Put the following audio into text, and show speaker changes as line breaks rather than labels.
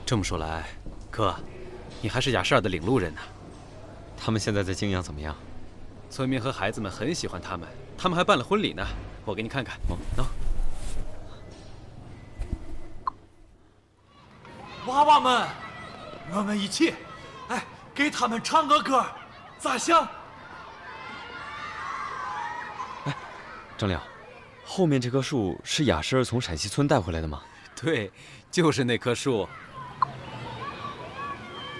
这么说来，哥，你还是雅舍尔的领路人呢。
他们现在在泾阳怎么样？
村民和孩子们很喜欢他们，他们还办了婚礼呢。我给你看看。喏、
娃娃们，我们一起，给他们唱个歌，咋想？
张亮，后面这棵树是雅舍尔从陕西村带回来的吗？
对，就是那棵树。